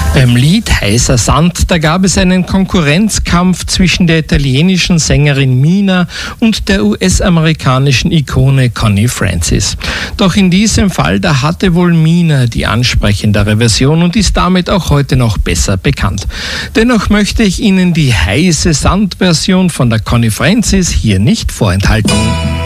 Beim Lied Heißer Sand, da gab es einen Konkurrenzkampf zwischen der italienischen Sängerin Mina und der US-amerikanischen Ikone Connie Francis. Doch in diesem Fall, da hatte wohl Mina die ansprechendere Version und ist damit auch heute noch besser bekannt. Dennoch möchte ich Ihnen die Heiße Sand-Version von der Connie Francis hier nicht vorenthalten.